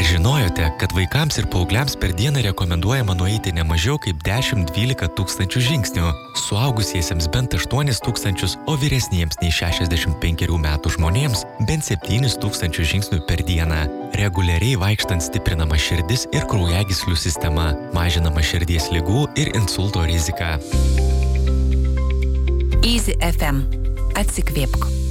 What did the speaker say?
Ar žinojote, kad vaikams ir paaugliams per dieną rekomenduojama nueiti ne mažiau kaip 10-12 tūkstančių žingsnių, suaugusiesiems bent 8 tūkstančius, o vyresniems nei 65 metų žmonėms bent 7 tūkstančių žingsnių per dieną. Reguliariai vaikštant stiprinama širdis ir kraujagyslių sistema, mažinama širdies ligų ir insulto rizika. Easy FM. Atsikvėpk.